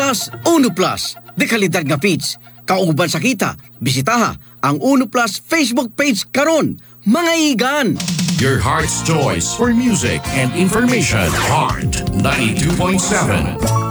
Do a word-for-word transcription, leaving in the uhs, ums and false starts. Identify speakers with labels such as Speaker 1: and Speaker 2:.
Speaker 1: Plus, Uno Plus. De kalidad nga feeds. Kauban sa kita. Bisitaha ang Uno Plus Facebook page karon. Mga igan!
Speaker 2: Your heart's choice for music and information. Heart ninety-two point seven.